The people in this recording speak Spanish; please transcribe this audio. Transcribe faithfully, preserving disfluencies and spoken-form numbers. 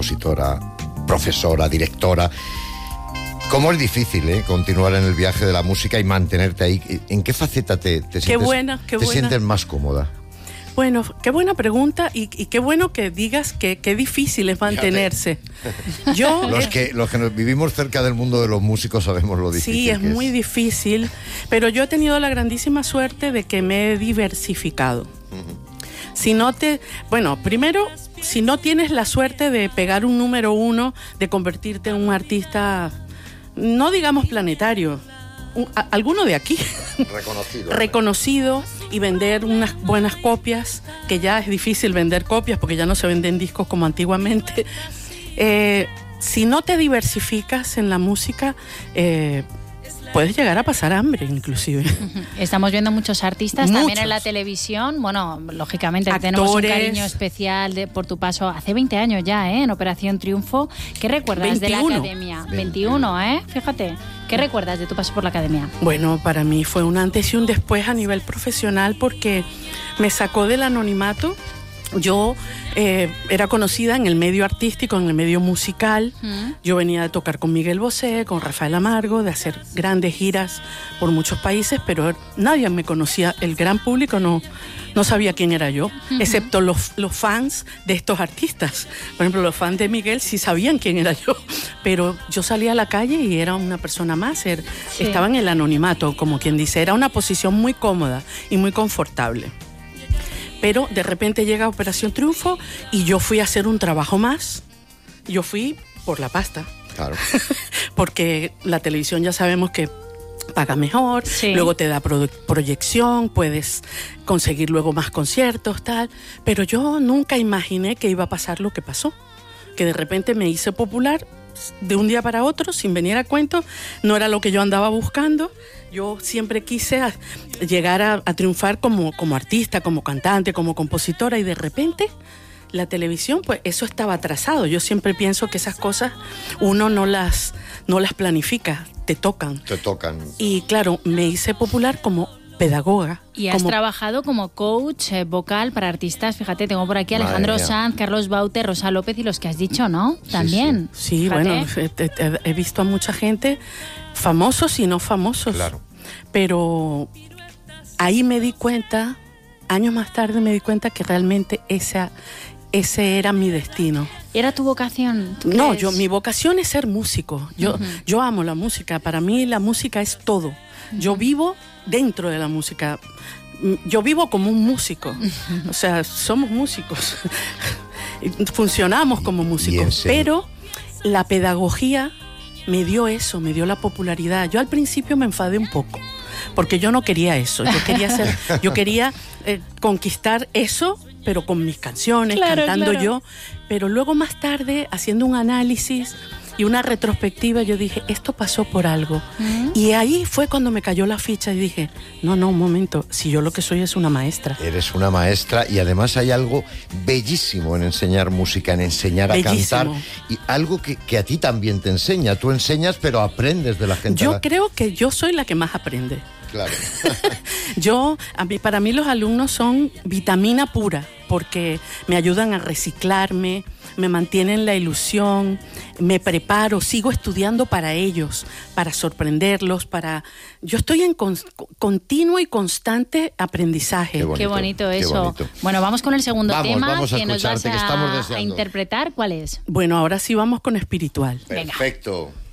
compositora, profesora, directora. ¿Cómo es difícil eh, continuar en el viaje de la música y mantenerte ahí? ¿En qué faceta te, te, Qué sientes, buena, qué te buena. sientes más cómoda? Bueno, qué buena pregunta y, y qué bueno que digas que qué difícil es mantenerse. Yo los, es, que, los que nos vivimos cerca del mundo de los músicos sabemos lo difícil sí, es que muy es. difícil, pero yo he tenido la grandísima suerte de que me he diversificado. Uh-huh. Si no te, bueno, primero, si no tienes la suerte de pegar un número uno, de convertirte en un artista, no digamos planetario, un, a, alguno de aquí, reconocido, reconocido y vender unas buenas copias, que ya es difícil vender copias porque ya no se venden discos como antiguamente. Eh, si no te diversificas en la música, eh, puedes llegar a pasar hambre, inclusive. Estamos viendo muchos artistas muchos. También en la televisión. Bueno, lógicamente Actores. Tenemos un cariño especial de, por tu paso hace veinte años ya, ¿eh? En Operación Triunfo. ¿Qué recuerdas veintiuno. de la academia? veintiuno, ¿eh? Fíjate. ¿Qué recuerdas de tu paso por la academia? Bueno, para mí fue un antes y un después a nivel profesional porque me sacó del anonimato. Yo eh, era conocida en el medio artístico, en el medio musical. Uh-huh. Yo venía de tocar con Miguel Bosé, con Rafael Amargo, de hacer grandes giras por muchos países, pero nadie me conocía. El gran público no, no sabía quién era yo, uh-huh. excepto los, los fans de estos artistas. Por ejemplo, los fans de Miguel sí sabían quién era yo, pero yo salía a la calle y era una persona más. Era, sí. Estaba en el anonimato, como quien dice. Era una posición muy cómoda y muy confortable. Pero de repente llega Operación Triunfo y yo fui a hacer un trabajo más. Yo fui por la pasta. Claro. Porque la televisión ya sabemos que paga mejor, sí. luego te da pro- proyección, puedes conseguir luego más conciertos, tal. Pero yo nunca imaginé que iba a pasar lo que pasó. Que de repente me hice popular de un día para otro, sin venir a cuento. No era lo que yo andaba buscando. Yo siempre quise a, llegar a, a triunfar como, como artista, como cantante, como compositora, y de repente la televisión, pues eso estaba atrasado. Yo siempre pienso que esas cosas uno no las, no las planifica, te tocan. Te tocan. Y claro, me hice popular como pedagoga. Y has como... trabajado como coach eh, vocal para artistas. Fíjate, tengo por aquí a Alejandro Sanz, Carlos Baute, Rosa López y los que has dicho, ¿no? También. Sí, sí. sí bueno, he, he visto a mucha gente, famosos y no famosos. Claro. Pero ahí me di cuenta, años más tarde me di cuenta que realmente esa, ese era mi destino. ¿Era tu vocación? No, yo, mi vocación es ser músico. Yo, uh-huh. yo amo la música. Para mí la música es todo. Uh-huh. Yo vivo dentro de la música. Yo vivo como un músico. Uh-huh. O sea, somos músicos. Funcionamos como músicos. Pero la pedagogía me dio eso, me dio la popularidad. Yo al principio me enfadé un poco, porque yo no quería eso. Yo quería hacer, yo quería eh, conquistar eso, pero con mis canciones, claro, cantando claro. yo. Pero luego más tarde, haciendo un análisis y una retrospectiva, yo dije, esto pasó por algo. ¿Mm? Y ahí fue cuando me cayó la ficha y dije, no, no, un momento, si yo lo que soy es una maestra. Eres una maestra y además hay algo bellísimo en enseñar música, en enseñar a bellísimo. Cantar. Y algo que, que a ti también te enseña. Tú enseñas, pero aprendes de la gente. Yo la... creo que yo soy la que más aprende. Claro. Yo, a mí, para mí los alumnos son vitamina pura, porque me ayudan a reciclarme, me mantienen la ilusión, me preparo, sigo estudiando para ellos, para sorprenderlos, para... Yo estoy en con, continuo y constante aprendizaje. Qué bonito, qué bonito eso. Qué bonito. Bueno, vamos con el segundo vamos, tema vamos a que nos vas a, que estamos a interpretar. ¿Cuál es? Bueno, ahora sí vamos con espiritual. Perfecto. Venga.